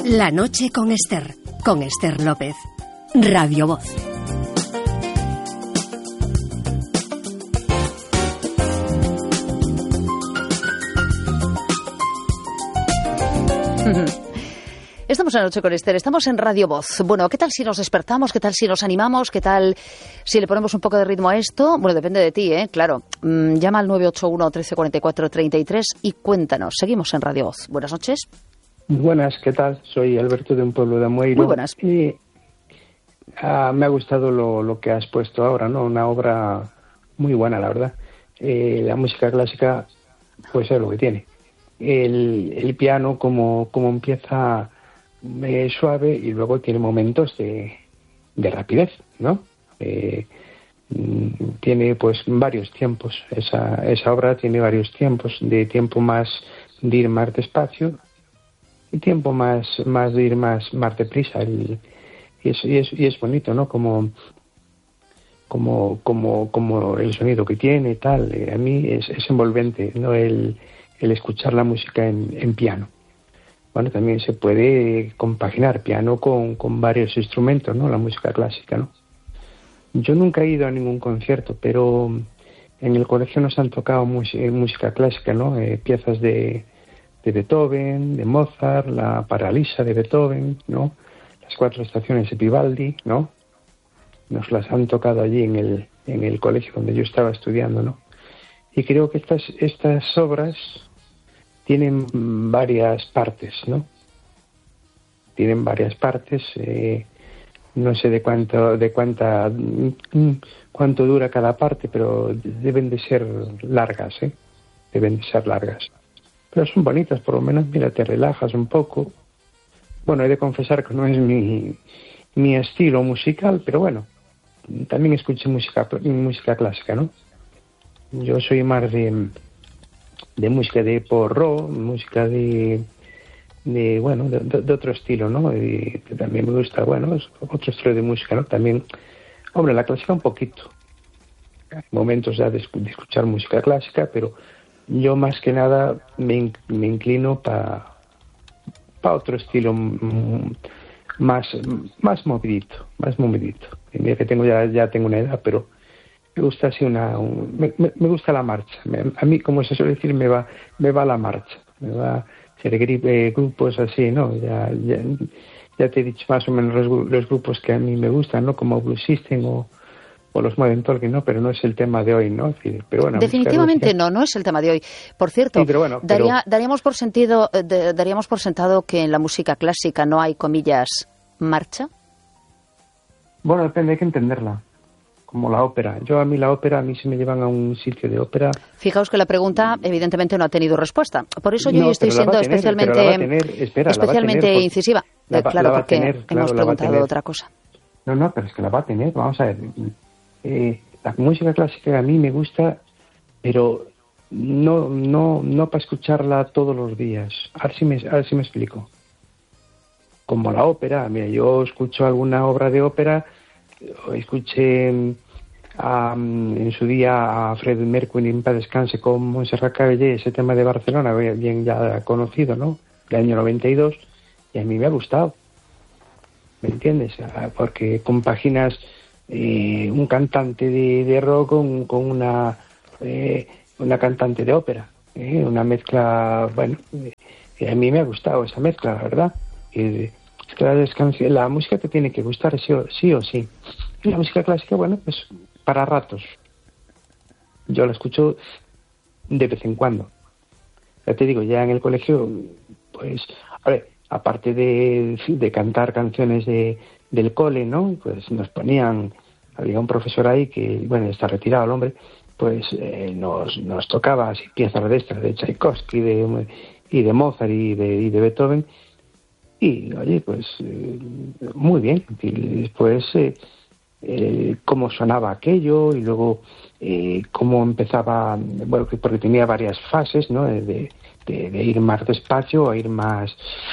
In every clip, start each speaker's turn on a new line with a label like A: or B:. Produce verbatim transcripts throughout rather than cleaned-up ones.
A: La noche con Esther, con Esther López. Radio Voz.
B: Estamos en la noche con Esther, estamos en Radio Voz. Bueno, ¿qué tal si nos despertamos? ¿Qué tal si nos animamos? ¿Qué tal si le ponemos un poco de ritmo a esto? Bueno, depende de ti, ¿eh? Claro. Mm, llama al nueve ocho uno, trece cuarenta y cuatro, treinta y tres y cuéntanos. Seguimos en Radio Voz. Buenas noches.
C: Buenas, ¿qué tal? Soy Alberto de un pueblo de Amoeiro.
B: Muy buenas.
C: Y uh, me ha gustado lo, lo que has puesto ahora, ¿no? Una obra muy buena, la verdad. Eh, la música clásica, pues es lo que tiene. El, el piano, como, como empieza eh, suave y luego tiene momentos de, de rapidez, ¿no? Eh, tiene pues varios tiempos. Esa, esa obra tiene varios tiempos, de tiempo más de ir más despacio y tiempo más más de ir más más deprisa. El, y, es, y, es, y es bonito, ¿no? Como como como como el sonido que tiene y tal. Eh, a mí es, es envolvente, ¿no? El, el escuchar la música en, en piano. Bueno, también se puede compaginar piano con, con varios instrumentos, ¿no? La música clásica, ¿no? Yo nunca he ido a ningún concierto, pero en el colegio nos han tocado música clásica, ¿no? Eh, piezas de de Beethoven, de Mozart, la Paralisa de Beethoven, ¿no? Las cuatro estaciones de Vivaldi, ¿no? Nos las han tocado allí en el en el colegio donde yo estaba estudiando, ¿no? Y creo que estas estas obras tienen varias partes, ¿no? Tienen varias partes, eh, no sé de cuánto de cuánta cuánto dura cada parte, pero deben de ser largas, ¿eh? Deben de ser largas. Pero son bonitas, por lo menos, mira, te relajas un poco. Bueno, he de confesar que no es mi, mi estilo musical, pero bueno, también escucho música música clásica, ¿no? Yo soy más de, de música de porro, música de, de bueno, de, de otro estilo, ¿no? Y que también me gusta, bueno, es otro estilo de música, ¿no? También, hombre, la clásica un poquito. Hay momentos ya de, de escuchar música clásica, pero yo más que nada me, me inclino para pa otro estilo m- más más movidito, más movidito. Mira que tengo ya ya tengo una edad, pero me gusta así una un, me, me gusta la marcha. Me, a mí, como se suele decir, me va me va la marcha, me va ser eh, grupos así, ¿no? Ya, ya ya te he dicho más o menos los, los grupos que a mí me gustan, ¿no? Como Blue System o o los Modern Talking, ¿no? Pero no es el tema de hoy, ¿no? Pero bueno,
B: definitivamente no, no es el tema de hoy. Por cierto,
C: sí, pero bueno,
B: daría,
C: pero...
B: daríamos por sentido, de, daríamos por sentado que en la música clásica no hay, comillas, marcha.
C: Bueno, depende, hay que entenderla. Como la ópera. Yo a mí la ópera, a mí si me llevan a un sitio de ópera...
B: Fijaos que la pregunta evidentemente no ha tenido respuesta. Por eso yo
C: no,
B: estoy siendo
C: tener,
B: especialmente,
C: tener, espera,
B: especialmente
C: tener,
B: incisiva.
C: La,
B: claro,
C: la
B: porque
C: tener, claro,
B: hemos preguntado otra cosa.
C: No, no, pero es que la va a tener. Vamos a ver. Eh, la música clásica a mí me gusta, pero no no no para escucharla todos los días. A ver si me, a ver si me explico. Como la ópera, mira, yo escucho alguna obra de ópera, escuché um, en su día a Freddie Mercury en paz descanse con Montserrat Caballé, ese tema de Barcelona, bien ya conocido, ¿no? Del año noventa y dos, y a mí me ha gustado. ¿Me entiendes? Porque compaginas Eh, un cantante de, de rock con, con una eh, una cantante de ópera, eh, una mezcla, bueno, eh, a mí me ha gustado esa mezcla, la verdad. Eh, la, la música te tiene que gustar sí o sí, o sí. Y la música clásica, bueno, pues para ratos. Yo la escucho de vez en cuando. Ya te digo, ya en el colegio, pues, a ver, aparte de, de cantar canciones de del cole, ¿no? Pues nos ponían, había un profesor ahí que, bueno, está retirado el hombre, pues eh, nos, nos tocaba así piezas de estas, de Tchaikovsky de, y de Mozart y de, y de Beethoven, y oye, pues eh, muy bien. Y después eh, eh, cómo sonaba aquello y luego eh, cómo empezaba, bueno, porque tenía varias fases, ¿no? De, de, de ir más despacio a ir más,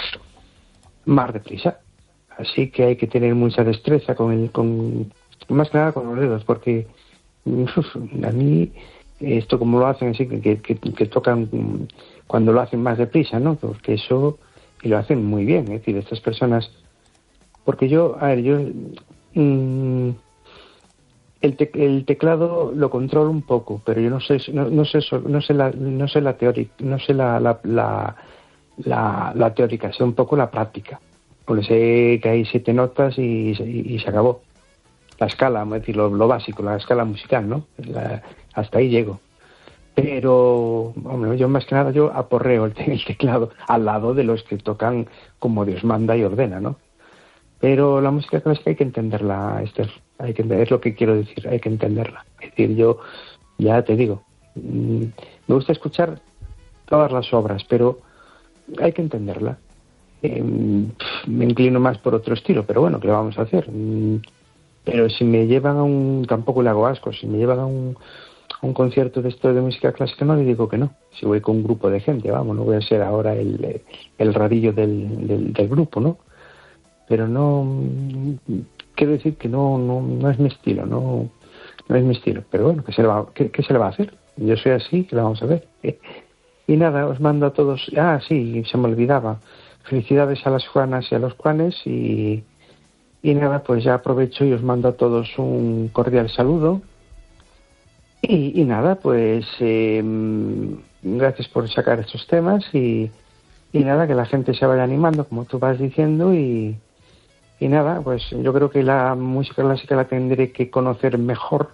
C: más deprisa. Así que hay que tener mucha destreza con el, con más que nada con los dedos, porque uf, a mí esto como lo hacen así, que, que, que tocan cuando lo hacen más deprisa, ¿no? Porque eso y lo hacen muy bien. Es decir, estas personas, porque yo, a ver, yo mmm, el, te, el teclado lo controlo un poco, pero yo no sé, no, no sé, no sé la, no sé la teórica, no sé la, la, la, la, la teórica, sé un poco la práctica, porque sé que hay siete notas y, y, y se acabó. La escala, vamos a decir, lo, lo básico, la escala musical, ¿no? La, hasta ahí llego. Pero, hombre, yo más que nada yo aporreo el, el teclado al lado de los que tocan como Dios manda y ordena, ¿no? Pero la música clásica hay que entenderla, Esther, hay que, es lo que quiero decir, hay que entenderla. Es decir, yo, ya te digo, mmm, me gusta escuchar todas las obras, pero hay que entenderla. Eh, me inclino más por otro estilo, pero bueno, ¿qué le vamos a hacer? Mm, pero si me llevan a un, tampoco le hago asco, si me llevan a un, a un concierto de esto de música clásica, no le digo que no. Si voy con un grupo de gente, vamos, no voy a ser ahora el, el rarillo del, del, del grupo, ¿no? Pero no, quiero decir que no, no, no es mi estilo, no, no es mi estilo. Pero bueno, ¿qué se le va, qué, qué se le va a hacer? Yo soy así, que le vamos a ver. Y nada, os mando a todos, ah, sí, se me olvidaba. Felicidades a las Juanas y a los Juanes y... Y nada, pues ya aprovecho y os mando a todos un cordial saludo. Y, y nada, pues eh, gracias por sacar estos temas y, y nada, que la gente se vaya animando, como tú vas diciendo. Y, y nada, pues yo creo que la música clásica la tendré que conocer mejor.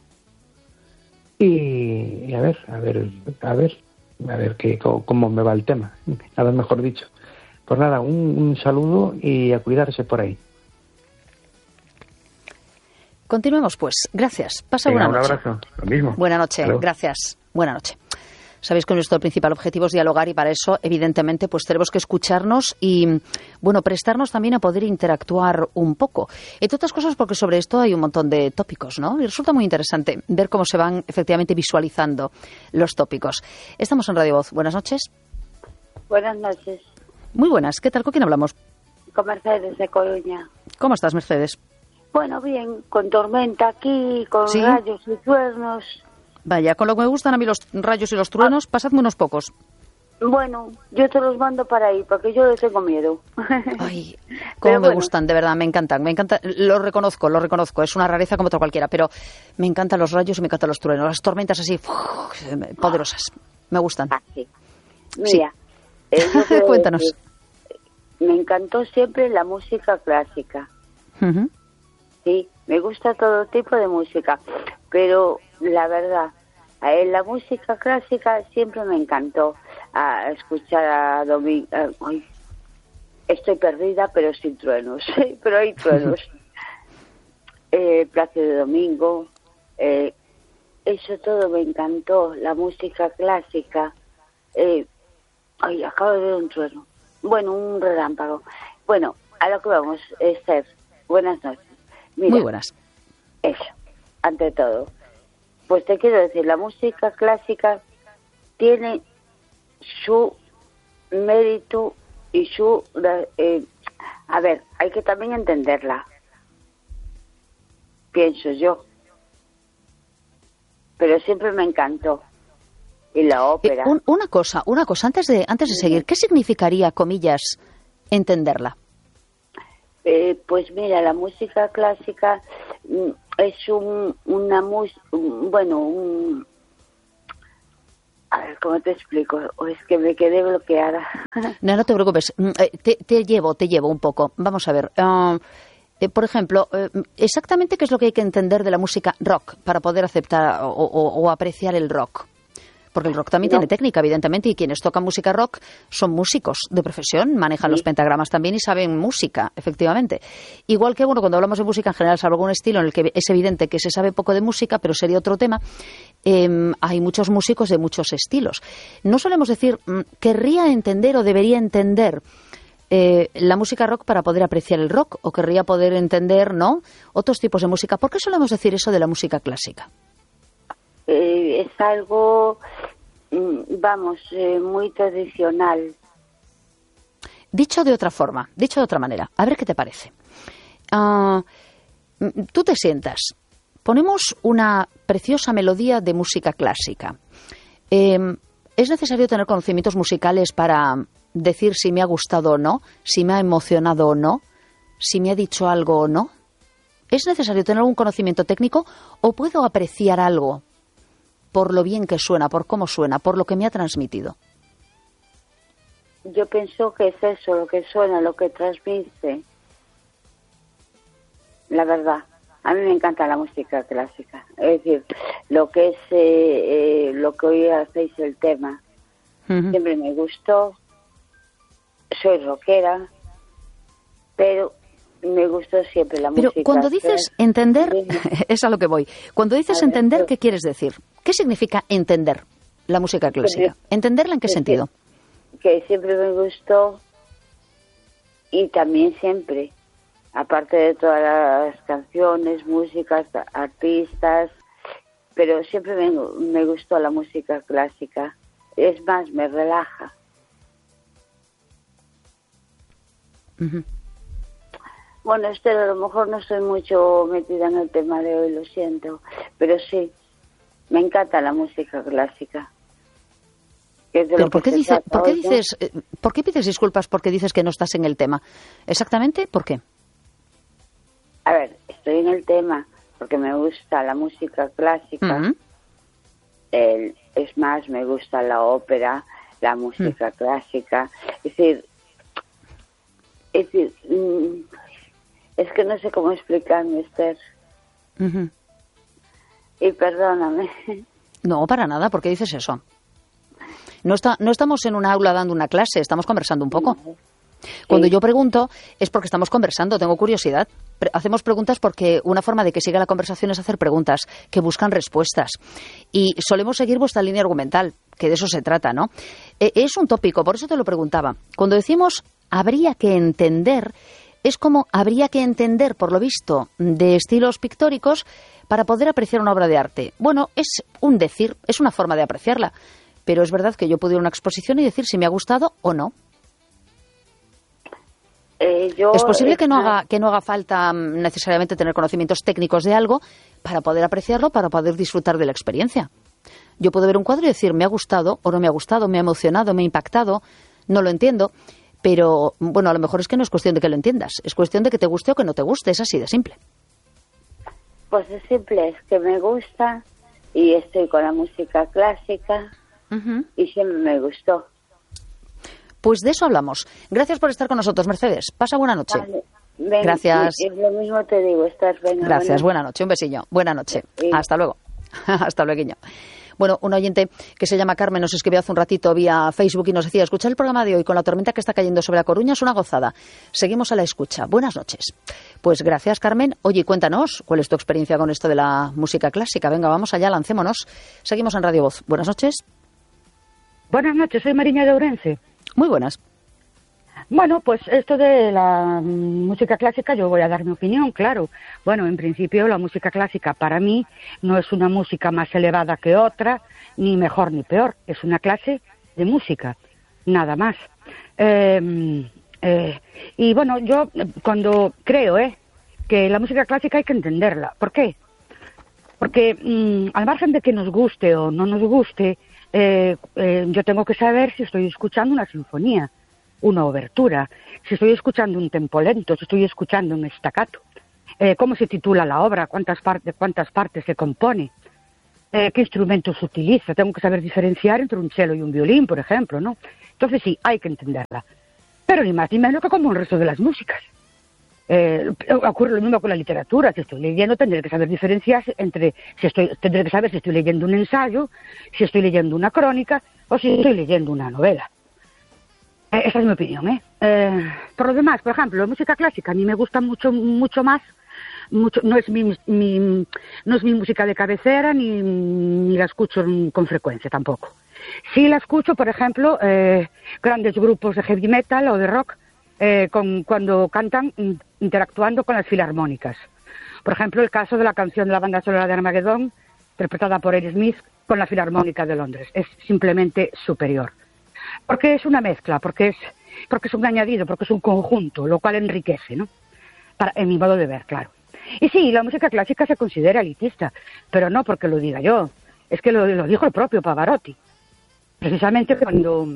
C: Y, y a ver, a ver, a ver, a ver qué, cómo, cómo me va el tema. Nada mejor dicho. Pues nada, un, un saludo y a cuidarse por ahí.
B: Continuemos, pues. Gracias. Pasa
C: Venga,
B: buena noche.
C: Un abrazo. Lo mismo.
B: Buena noche.
C: Hello.
B: Gracias. Buena noche. Sabéis que nuestro principal objetivo es dialogar y para eso, evidentemente, pues tenemos que escucharnos y, bueno, prestarnos también a poder interactuar un poco. Entre otras cosas porque sobre esto hay un montón de tópicos, ¿no? Y resulta muy interesante ver cómo se van efectivamente visualizando los tópicos. Estamos en Radio Voz. Buenas noches.
D: Buenas noches.
B: Muy buenas. ¿Qué tal? ¿Con quién hablamos?
D: Con Mercedes de Coruña.
B: ¿Cómo estás, Mercedes?
D: Bueno, bien, con tormenta aquí, con
B: ¿Sí?
D: rayos y truenos.
B: Vaya, con lo que me gustan a mí los rayos y los truenos, ah. pasadme unos pocos.
D: Bueno, yo te los mando para ahí, porque yo les tengo miedo.
B: Ay, cómo me bueno. gustan, de verdad, me encantan, me encantan, lo reconozco, lo reconozco, es una rareza como otra cualquiera, pero me encantan los rayos y me encantan los truenos, las tormentas así, uf, poderosas, me gustan.
D: Ah, sí. Mira, sí. Eh,
B: cuéntanos.
D: Me encantó siempre la música clásica.
B: Uh-huh.
D: Sí, me gusta todo tipo de música, pero la verdad, en la música clásica siempre me encantó a escuchar a Domingo. Ay, estoy perdida, pero sin truenos, pero hay truenos. eh, Plácido Domingo, eh, eso todo me encantó, la música clásica. Eh, ay, acabo de ver un trueno. Bueno, un relámpago. Bueno, a lo que vamos, Esther, buenas noches. Mira,
B: muy buenas.
D: Eso, ante todo. Pues te quiero decir, la música clásica tiene su mérito y su... Eh, a ver, hay que también entenderla. Pienso yo. Pero siempre me encantó. Y la ópera.
B: Eh, un, una cosa, una cosa, antes de, antes de seguir, ¿qué significaría, comillas, entenderla?
D: Eh, pues mira, la música clásica mm, es un, una música, bueno, un, a ver, ¿cómo te explico? O es que me quedé bloqueada.
B: No, no te preocupes, te, te llevo, te llevo un poco. Vamos a ver, uh, eh, por ejemplo, eh, exactamente qué es lo que hay que entender de la música rock para poder aceptar o, o, o apreciar el rock. Porque el rock también no. tiene técnica, evidentemente, y quienes tocan música rock son músicos de profesión, manejan sí. los pentagramas también y saben música, efectivamente. Igual que, bueno, cuando hablamos de música en general, salvo algún estilo en el que es evidente que se sabe poco de música, pero sería otro tema, eh, hay muchos músicos de muchos estilos. No solemos decir, querría entender o debería entender eh, la música rock para poder apreciar el rock, o querría poder entender, ¿no?, otros tipos de música. ¿Por qué solemos decir eso de la música clásica?
D: Eh, es algo, vamos, eh, muy tradicional.
B: Dicho de otra forma, dicho de otra manera, a ver qué te parece. Uh, tú te sientas, ponemos una preciosa melodía de música clásica. Eh, ¿Es necesario tener conocimientos musicales para decir si me ha gustado o no, si me ha emocionado o no, si me ha dicho algo o no? ¿Es necesario tener algún conocimiento técnico o puedo apreciar algo por lo bien que suena, por cómo suena, por lo que me ha transmitido?
D: Yo pienso que es eso, lo que suena, lo que transmite. La verdad, a mí me encanta la música clásica. Es decir, lo que es, eh, eh, lo que hoy hacéis el tema, uh-huh. siempre me gustó. Soy rockera, pero me gustó siempre la
B: pero
D: música.
B: Pero cuando dices entender, es a lo que voy. Cuando dices entender, ¿qué quieres decir? ¿Qué significa entender la música clásica? ¿Entenderla en qué sentido?
D: Que siempre me gustó y también siempre, aparte de todas las canciones, músicas, artistas, pero siempre me, me gustó la música clásica. Es más, me relaja.
B: Uh-huh.
D: Bueno, Esther, a lo mejor no estoy mucho metida en el tema de hoy, lo siento, pero sí, me encanta la música clásica.
B: ¿Pero por qué, dice, ¿por, qué dices, ¿por qué pides disculpas porque dices que no estás en el tema? ¿Exactamente por qué?
D: A ver, estoy en el tema porque me gusta la música clásica. Uh-huh. el, es más, me gusta la ópera, la música uh-huh. clásica. Es decir, es decir, es que no sé cómo explicarme, Esther.
B: Uh-huh.
D: Y perdóname.
B: No, para nada, ¿por qué dices eso? No, está, no estamos en una aula dando una clase, estamos conversando un poco. Cuando sí. yo pregunto es porque estamos conversando, tengo curiosidad. Pre- hacemos preguntas porque una forma de que siga la conversación es hacer preguntas que buscan respuestas. Y solemos seguir vuestra línea argumental, que de eso se trata, ¿no? Eh, es un tópico, por eso te lo preguntaba. Cuando decimos habría que entender, es como habría que entender, por lo visto, de estilos pictóricos para poder apreciar una obra de arte. Bueno, es un decir, es una forma de apreciarla. Pero es verdad que yo puedo ir a una exposición y decir si me ha gustado o no.
D: Eh, yo,
B: es posible
D: es
B: que no haga que no haga falta necesariamente tener conocimientos técnicos de algo para poder apreciarlo, para poder disfrutar de la experiencia. Yo puedo ver un cuadro y decir me ha gustado o no me ha gustado, me ha emocionado, me ha impactado, no lo entiendo, pero bueno, a lo mejor es que no es cuestión de que lo entiendas, es cuestión de que te guste o que no te guste, es así de simple.
D: Pues es simple, es que me gusta y estoy con la música clásica. Uh-huh. Y siempre me gustó.
B: Pues de eso hablamos. Gracias por estar con nosotros, Mercedes. Pasa buena noche. Vale.
D: Ven,
B: gracias.
D: Y, y lo mismo te digo, estás venga,
B: Gracias, buena noche. Un besillo. Buena noche. Sí. Hasta luego. Hasta luego. Bueno, un oyente que se llama Carmen nos escribió hace un ratito vía Facebook y nos decía, escuchar el programa de hoy con la tormenta que está cayendo sobre La Coruña es una gozada. Seguimos a la escucha. Buenas noches. Pues gracias, Carmen. Oye, cuéntanos, ¿cuál es tu experiencia con esto de la música clásica? Venga, vamos allá, lancémonos. Seguimos en Radio Voz. Buenas noches.
E: Buenas noches, soy Mariña de Ourense.
B: Muy buenas.
E: Bueno, pues esto de la música clásica, yo voy a dar mi opinión, claro. Bueno, en principio la música clásica para mí no es una música más elevada que otra, ni mejor ni peor. Es una clase de música, nada más. Eh, eh, y bueno, yo cuando creo eh, que la música clásica hay que entenderla. ¿Por qué? Porque mmm, al margen de que nos guste o no nos guste, Eh, eh, yo tengo que saber si estoy escuchando una sinfonía, una obertura, si estoy escuchando un tempo lento, si estoy escuchando un staccato, eh, cómo se titula la obra, cuántas partes, cuántas partes se compone, eh, qué instrumentos utiliza. Tengo que saber diferenciar entre un cello y un violín, por ejemplo, ¿no? Entonces sí, hay que entenderla. Pero ni más ni menos que como el resto de las músicas. Eh, ocurre lo mismo con la literatura. Si estoy leyendo, tendré que saber diferenciar entre, si estoy, tendré que saber si estoy leyendo un ensayo, si estoy leyendo una crónica o si estoy leyendo una novela. Eh, esa es mi opinión, ¿eh? ¿eh? Por lo demás, por ejemplo, la música clásica a mí me gusta mucho, mucho más. Mucho, no es mi, mi, no es mi música de cabecera ni, ni la escucho con frecuencia tampoco. Sí la escucho, por ejemplo, eh, grandes grupos de heavy metal o de rock. Eh, con, cuando cantan interactuando con las filarmónicas. Por ejemplo, el caso de la canción de la banda sonora de Armageddon, interpretada por Aerosmith con la Filarmónica de Londres. Es simplemente superior. Porque es una mezcla, porque es, porque es un añadido, porque es un conjunto, lo cual enriquece, ¿no? Para, en mi modo de ver, claro. Y sí, la música clásica se considera elitista, pero no porque lo diga yo. Es que lo, lo dijo el propio Pavarotti. Precisamente cuando...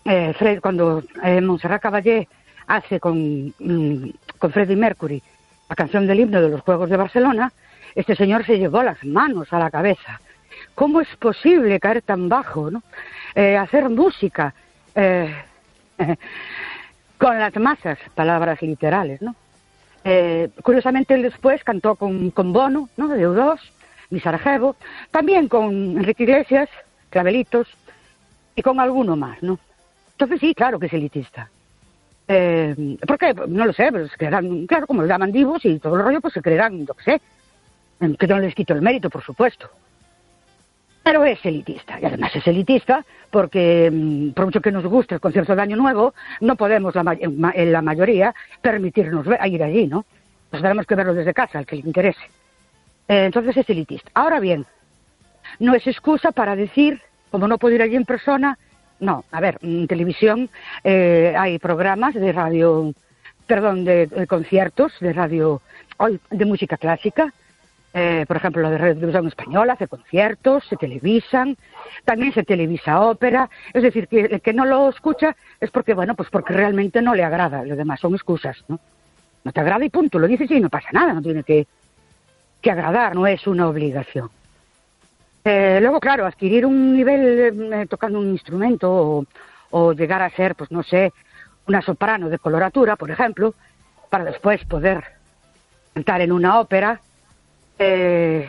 E: eh, Fred, cuando eh, Montserrat Caballé hace con, mm, con Freddie Mercury la canción del himno de los Juegos de Barcelona, este señor se llevó las manos a la cabeza. ¿Cómo es posible caer tan bajo, ¿no? Eh, hacer música eh, eh, con las masas, palabras literales, ¿no? Eh, curiosamente él después cantó con, con Bono, ¿no? De U dos, Mi Sarajevo, también con Enrique Iglesias, Clavelitos, y con alguno más, ¿no? Entonces sí, claro que es elitista. Eh, ¿Por qué? No lo sé, pero se creerán, claro, como lo llaman divos y todo el rollo, pues se creerán, yo qué sé, que no les quito el mérito, por supuesto. Pero es elitista, y además es elitista porque, por mucho que nos guste el concierto de Año Nuevo, no podemos, la, en la mayoría, permitirnos ir allí, ¿no? Pues tenemos que verlo desde casa, al que le interese. Eh, entonces es elitista. Ahora bien, no es excusa para decir, como no puedo ir allí en persona, no. A ver, en televisión eh, hay programas de radio, perdón, de, de conciertos, de radio, de música clásica. Eh, por ejemplo, la de Radio Televisión Española hace conciertos, se televisan, también se televisa ópera. Es decir, que el que no lo escucha es porque, bueno, pues porque realmente no le agrada. Lo demás son excusas, ¿no? No te agrada y punto, lo dices y no pasa nada, no tiene que, que agradar, no es una obligación. Eh, luego, claro, adquirir un nivel eh, tocando un instrumento o, o llegar a ser, pues no sé, una soprano de coloratura, por ejemplo, para después poder cantar en una ópera, eh,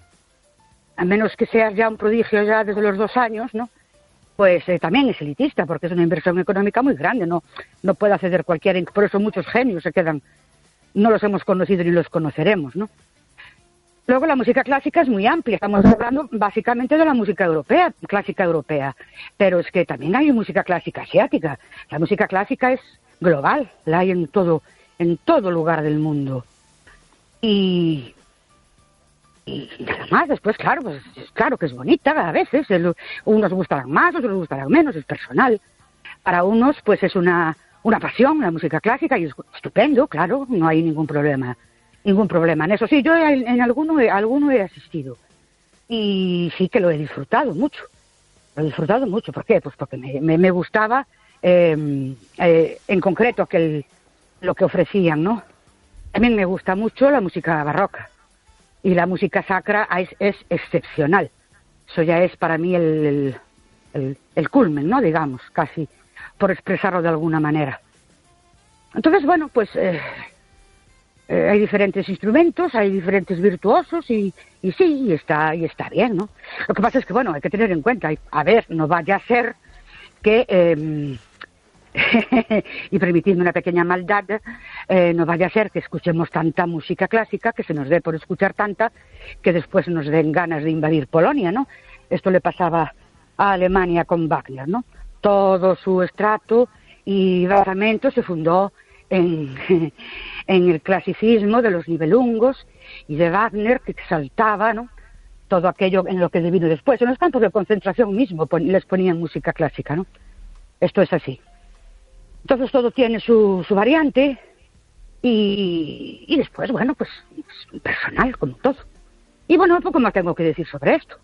E: a menos que seas ya un prodigio ya desde los dos años, ¿no? Pues eh, también es elitista, porque es una inversión económica muy grande, no, no puede acceder cualquiera, por eso muchos genios se quedan, no los hemos conocido ni los conoceremos, ¿no? Luego la música clásica es muy amplia, estamos hablando básicamente de la música europea, clásica europea, pero es que también hay música clásica asiática. La música clásica es global, la hay en todo, en todo lugar del mundo. Y, y nada más, después, claro, pues claro que es bonita a veces, el, unos gustarán más, otros gustarán menos, es personal. Para unos, pues es una, una pasión la música clásica y es estupendo, claro, no hay ningún problema. Ningún problema en eso. Sí, yo en, en alguno, alguno he asistido y sí que lo he disfrutado mucho. Lo he disfrutado mucho. ¿Por qué? Pues porque me, me, me gustaba eh, eh, en concreto aquel, lo que ofrecían, ¿no? También me gusta mucho la música barroca y la música sacra es, es excepcional. Eso ya es para mí el, el, el, el culmen, ¿no? Digamos, casi, por expresarlo de alguna manera. Entonces, bueno, pues... Eh, Eh, hay diferentes instrumentos, hay diferentes virtuosos y, y sí, y está, y está bien, ¿no? Lo que pasa es que, bueno, hay que tener en cuenta, a ver, no vaya a ser que, eh, y permitidme una pequeña maldad, eh, no vaya a ser que escuchemos tanta música clásica, que se nos dé por escuchar tanta, que después nos den ganas de invadir Polonia, ¿no? Esto le pasaba a Alemania con Wagner, ¿no? Todo su estrato y basamento se fundó en, en el clasicismo de los Nibelungos y de Wagner, que exaltaba, ¿no?, todo aquello en lo que vino después. En los campos de concentración mismo pon, les ponían música clásica, ¿no? Esto es así. Entonces todo tiene su, su variante y, y después, bueno, pues personal, como todo. Y bueno, poco más tengo que decir sobre esto.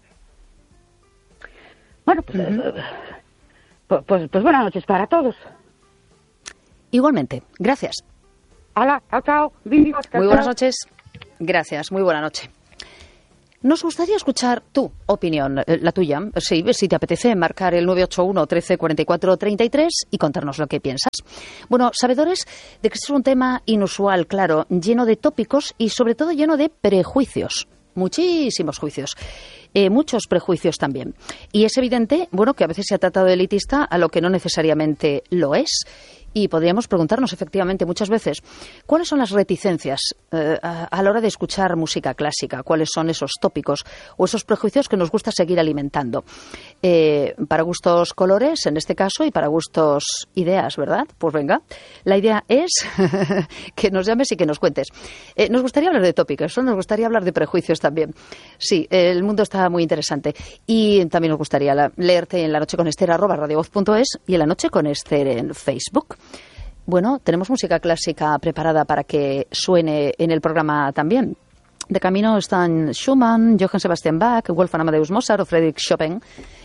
E: Bueno, pues, uh-huh. eh, pues, pues, pues buenas noches para todos.
B: Igualmente, gracias.
E: Hola, chao, chao.
B: Muy buenas noches. Gracias, muy buena noche. Nos gustaría escuchar tu opinión, la tuya. Sí, si te apetece marcar el nueve ocho uno, trece, cuarenta y cuatro, treinta y tres y contarnos lo que piensas. Bueno, sabedores de que este es un tema inusual, claro, lleno de tópicos y sobre todo lleno de prejuicios. Muchísimos juicios. Eh, muchos prejuicios también. Y es evidente, bueno, que a veces se ha tratado de elitista a lo que no necesariamente lo es. Y podríamos preguntarnos, efectivamente, muchas veces, ¿cuáles son las reticencias eh, a, a la hora de escuchar música clásica? ¿Cuáles son esos tópicos o esos prejuicios que nos gusta seguir alimentando? Eh, para gustos colores, en este caso, y para gustos ideas, ¿verdad? Pues venga, la idea es que nos llames y que nos cuentes. Eh, nos gustaría hablar de tópicos, ¿no? Nos gustaría hablar de prejuicios también. Sí, el mundo está muy interesante. Y también nos gustaría la, leerte en la noche con Esther, arroba radiovoz punto es, y en la noche con Esther en Facebook. Bueno, tenemos música clásica preparada para que suene en el programa también. De camino están Schumann, Johann Sebastian Bach, Wolfgang Amadeus Mozart o Friedrich Chopin.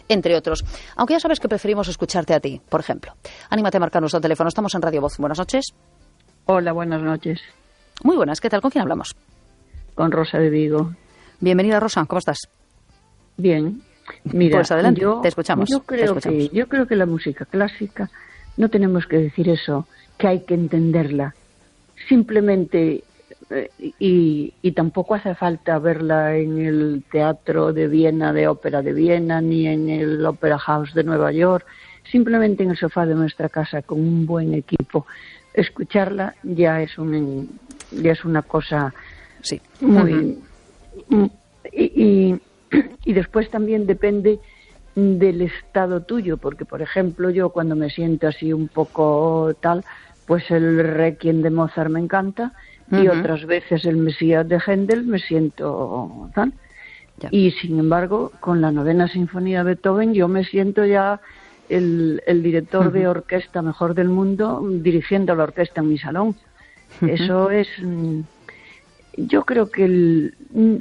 B: entre otros. Aunque ya sabes que preferimos escucharte a ti, por ejemplo. Anímate a marcar nuestro teléfono. Estamos en Radio Voz. Buenas noches.
F: Hola, buenas noches.
B: Muy buenas. ¿Qué tal? ¿Con quién hablamos?
F: Con Rosa de Vigo.
B: Bienvenida, Rosa. ¿Cómo estás?
F: Bien. Mira,
B: pues adelante,
F: yo,
B: te escuchamos.
F: Yo creo,
B: te escuchamos.
F: Que, yo creo que la música clásica no tenemos que decir eso, que hay que entenderla. Simplemente, eh, y, y tampoco hace falta verla en el Teatro de Viena, de Ópera de Viena, ni en el Opera House de Nueva York. Simplemente en el sofá de nuestra casa, con un buen equipo. Escucharla ya es, un, ya es una cosa
B: sí.
F: muy... Uh-huh. y, y Y después también depende del estado tuyo, porque, por ejemplo, yo cuando me siento así un poco tal, pues el Requiem de Mozart me encanta, uh-huh. y otras veces el Mesías de Händel me siento tal. Ya. Y, sin embargo, con la novena sinfonía de Beethoven yo me siento ya el, el director uh-huh. de orquesta mejor del mundo dirigiendo la orquesta en mi salón. Uh-huh. Eso es... Yo creo que el...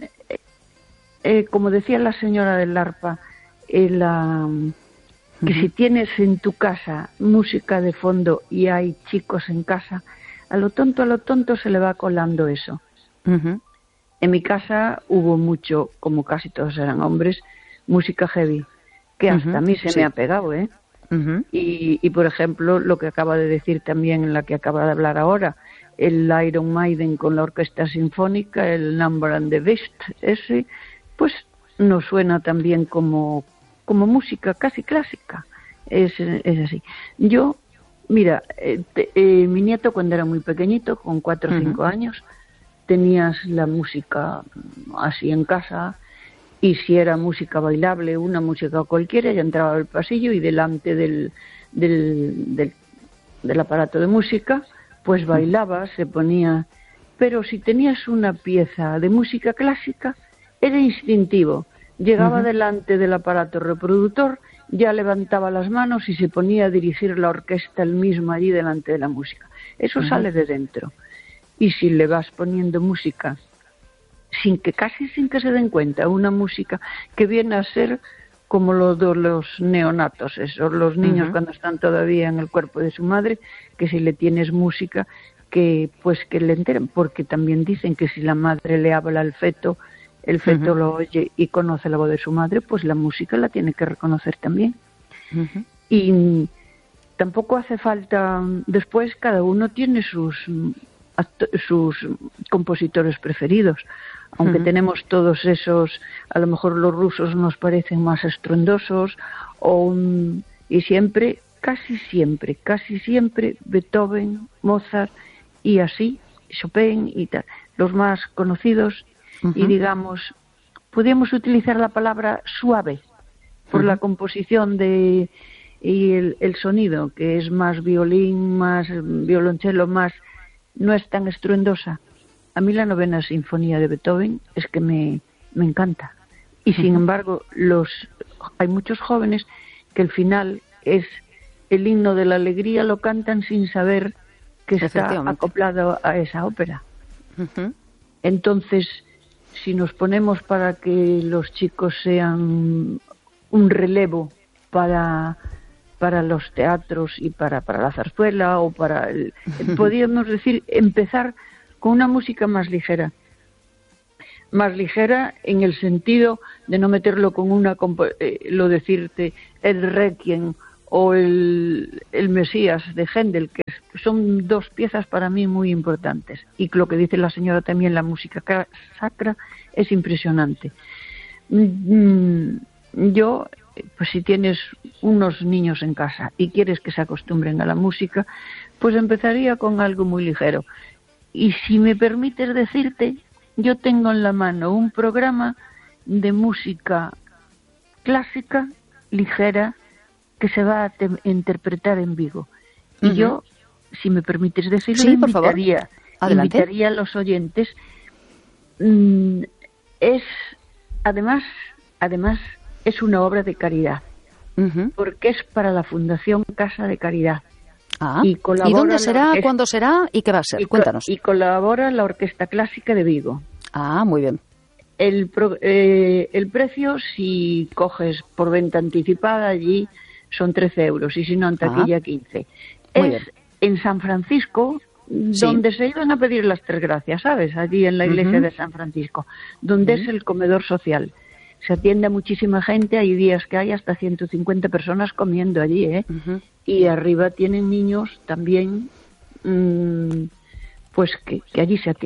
F: Eh, como decía la señora del arpa, eh, la, que uh-huh. si tienes en tu casa música de fondo y hay chicos en casa, a lo tonto, a lo tonto se le va colando eso. Uh-huh. En mi casa hubo mucho, como casi todos eran hombres, música heavy, que hasta uh-huh. a mí se sí. me ha pegado, ¿eh? Uh-huh. Y, y, por ejemplo, lo que acaba de decir también en la que acaba de hablar ahora, el Iron Maiden con la orquesta sinfónica, el Number and the Beast, ese... pues nos suena también como, como música casi clásica. Es, es así. Yo, mira, eh, te, eh, mi nieto cuando era muy pequeñito, con cuatro o uh-huh. cinco años, tenías la música así en casa, y si era música bailable, una música cualquiera, ya entraba al pasillo y delante del, del, del, del aparato de música, pues bailaba, se ponía... Pero si tenías una pieza de música clásica, era instintivo. Llegaba uh-huh. delante del aparato reproductor, ya levantaba las manos y se ponía a dirigir la orquesta él mismo allí delante de la música. Eso uh-huh. sale de dentro. Y si le vas poniendo música, sin que casi sin que se den cuenta, una música que viene a ser como lo de los neonatos, esos, los niños uh-huh. cuando están todavía en el cuerpo de su madre, que si le tienes música, que pues que le enteren, porque también dicen que si la madre le habla al feto, el feto uh-huh. lo oye y conoce la voz de su madre, pues la música la tiene que reconocer también. Uh-huh. Y tampoco hace falta... Después cada uno tiene sus, sus compositores preferidos. Aunque uh-huh. tenemos todos esos... A lo mejor los rusos nos parecen más estruendosos, o un, y siempre, casi siempre, casi siempre, Beethoven, Mozart, y así, Chopin y tal. Los más conocidos... Uh-huh. Y digamos, podríamos utilizar la palabra suave por uh-huh. la composición de y el, el sonido, que es más violín, más violonchelo, más no es tan estruendosa. A mí la novena sinfonía de Beethoven es que me, me encanta. Y uh-huh. sin embargo, los hay muchos jóvenes que el final es el himno de la alegría, lo cantan sin saber que está acoplado a esa ópera. Uh-huh. Entonces, si nos ponemos para que los chicos sean un relevo para, para los teatros y para, para la zarzuela o para el, podríamos decir empezar con una música más ligera, más ligera en el sentido de no meterlo con una, eh, lo decirte el Requiem o el, el Mesías de Händel, que son dos piezas para mí muy importantes. Y lo que dice la señora también, la música sacra es impresionante. Yo, pues si tienes unos niños en casa y quieres que se acostumbren a la música, pues empezaría con algo muy ligero. Y si me permites decirte, yo tengo en la mano un programa de música clásica, ligera, que se va a te- interpretar en Vigo. Y uh-huh. yo, si me permites decirlo,
B: sí,
F: invitaría, invitaría a los oyentes. Mm, es, además, además, es una obra de caridad, uh-huh. porque es para la Fundación Casa de Caridad.
B: Ah, ¿y, ¿Y dónde será, orquesta, cuándo será y qué va a ser?
F: Y
B: Cuéntanos.
F: Y colabora la Orquesta Clásica de Vigo.
B: Ah, muy bien.
F: el, pro, eh, el precio, si coges por venta anticipada, allí son trece euros, y si no, en taquilla, quince.
B: Muy
F: Es
B: bien.
F: en San Francisco, donde se iban a pedir las tres gracias, ¿sabes? Allí en la iglesia
B: Ujú.
F: de San Francisco, donde
B: Ujú.
F: es el comedor social. Se atiende a muchísima gente, hay días que hay hasta ciento cincuenta personas comiendo allí, ¿eh?
B: Ujú.
F: Y arriba tienen niños también, mmm, pues que, que allí se atienden.